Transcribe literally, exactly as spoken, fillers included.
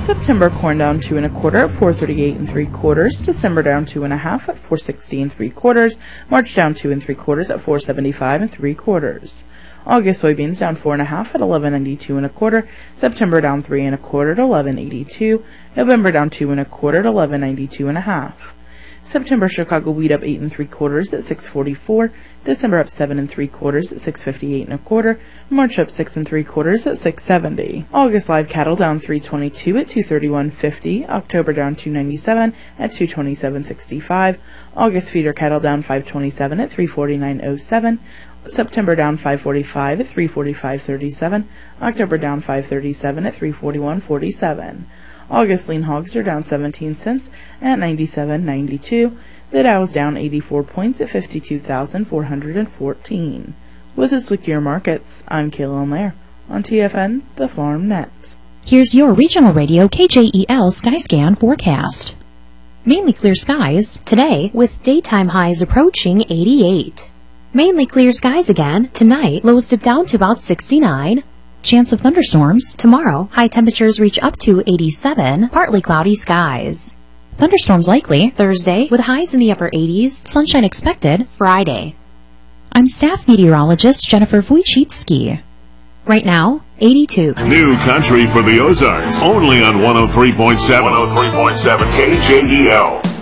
September corn down two and a quarter at four thirty-eight and three quarters. December down two and a half at four sixty and three quarters. March down two and three quarters at four seventy-five and three quarters. August soybeans down four and a half at eleven ninety-two and a quarter. September down three and a quarter at eleven eighty-two. November down two and a quarter at eleven ninety-two and a half. September Chicago wheat up eight and three quarters at six forty-four. December up seven and three quarters at six fifty-eight and a quarter. March up six and three quarters at six seventy. August live cattle down three twenty-two at two thirty-one fifty. October down two ninety-seven at two twenty-seven sixty-five. August feeder cattle down five twenty-seven at three forty-nine oh seven. September down five forty-five at three forty-five thirty-seven. October down five thirty-seven at three forty-one forty-seven. August lean hogs are down seventeen cents at ninety-seven ninety-two. The Dow is down eighty-four points at fifty-two thousand four hundred fourteen. With this look at your markets, I'm Kayla Lair on T F N, the Farm Net. Here's your regional radio K J E L Skyscan forecast. Mainly clear skies today with daytime highs approaching eighty-eight. Mainly clear skies again tonight, lows dip down to about sixty-nine. Chance of thunderstorms tomorrow, high temperatures reach up to eighty-seven, partly cloudy skies. Thunderstorms likely Thursday with highs in the upper eighties, sunshine expected Friday. I'm staff meteorologist Jennifer Wojcicki. Right now, eighty-two. New country for the Ozarks, only on one oh three point seven. one oh three point seven K J E L.